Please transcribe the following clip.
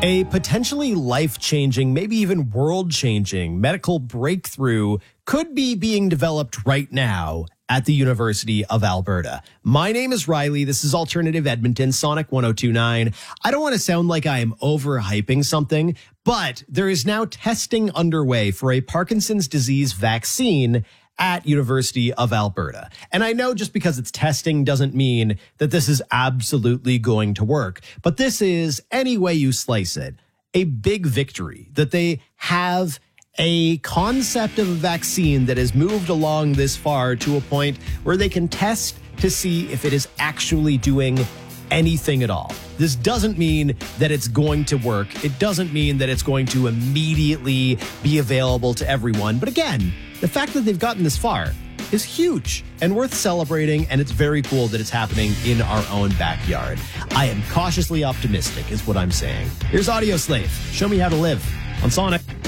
A potentially life-changing, maybe even world-changing medical breakthrough could be being developed right now at the University of Alberta. My name is Riley. This is Alternative Edmonton, Sonic 1029. I don't want to sound like I am overhyping something, but there is now testing underway for a Parkinson's disease vaccine at University of Alberta. And I know just because it's testing doesn't mean that this is absolutely going to work, but this is, any way you slice it, a big victory that they have a concept of a vaccine that has moved along this far to a point where they can test to see if it is actually doing anything at all. This doesn't mean that it's going to work. It doesn't mean that it's going to immediately be available to everyone. But again, the fact that they've gotten this far is huge and worth celebrating, and it's very cool that it's happening in our own backyard. I am cautiously optimistic is what I'm saying. Here's Audio Slave. Show me how to live on Sonic.